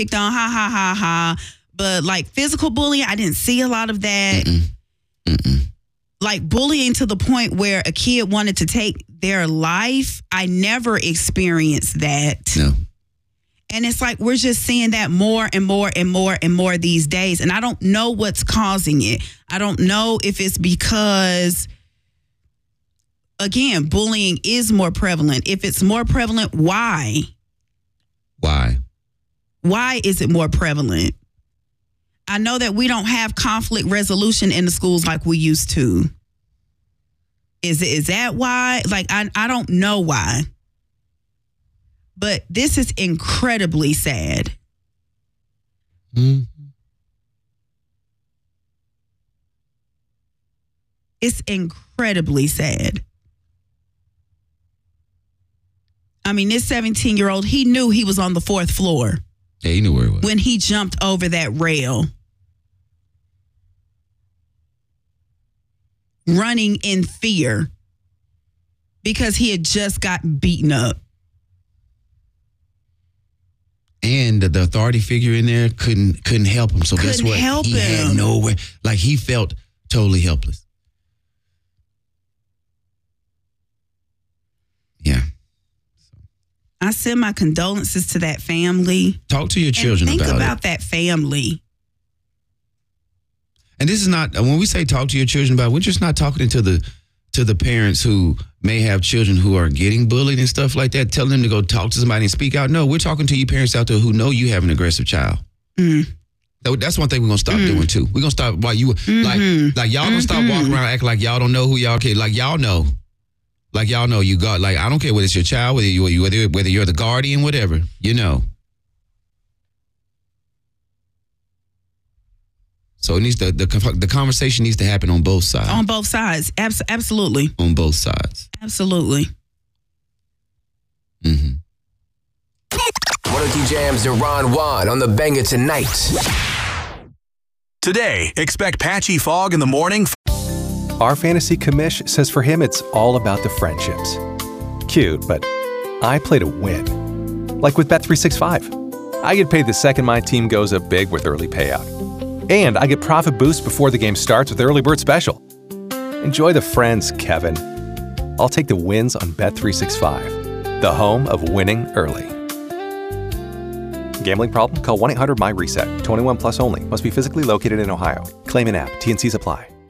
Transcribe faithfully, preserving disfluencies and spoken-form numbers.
picked on, ha, ha, ha, ha. But like physical bullying, I didn't see a lot of that. Mm-mm. Mm-mm. Like bullying to the point where a kid wanted to take their life, I never experienced that. No. And it's like we're just seeing that more and more and more and more these days. And I don't know what's causing it. I don't know if it's because, again, bullying is more prevalent. If it's more prevalent, why? Why? Why is it more prevalent? I know that we don't have conflict resolution in the schools like we used to. Is, is that why? Like, I, I don't know why. But this is incredibly sad. Mm-hmm. It's incredibly sad. I mean, this seventeen-year-old, he knew he was on the fourth floor. Yeah, he knew where he was. When he jumped over that rail. Running in fear. Because he had just gotten beaten up. And the, the authority figure in there couldn't couldn't help him. So couldn't guess what? Help he him. had nowhere. Like he felt totally helpless. Yeah. I send my condolences to that family. Talk to your children and think about, about it. that family. And this is not, when we say talk to your children about it, we're just not talking to the to the parents who may have children who are getting bullied and stuff like that, telling them to go talk to somebody and speak out. No, we're talking to you parents out there who know you have an aggressive child. Mm. That's one thing we're going to stop mm. doing too. We're going to stop while you, mm-hmm. like, like y'all going to mm-hmm. stop walking around acting like y'all don't know who y'all kid. Like y'all know. Like y'all know you got, like, I don't care whether it's your child, whether, you, whether, whether you're the guardian, whatever, you know. So it needs to, the the conversation needs to happen on both sides. On both sides, Abs- absolutely. On both sides, absolutely. Mm-hmm. one oh two Jams and Ron Juan on the Banger tonight. Today, expect patchy fog in the morning. Our fantasy commish says for him it's all about the friendships. Cute, but I play to win. Like with Bet three sixty-five. I get paid the second my team goes up big with early payout. And I get profit boost before the game starts with Early Bird Special. Enjoy the friends, Kevin. I'll take the wins on Bet three sixty-five, the home of winning early. Gambling problem? Call one eight hundred M Y RESET. twenty-one plus only. Must be physically located in Ohio. Claim in app. T N Cs apply.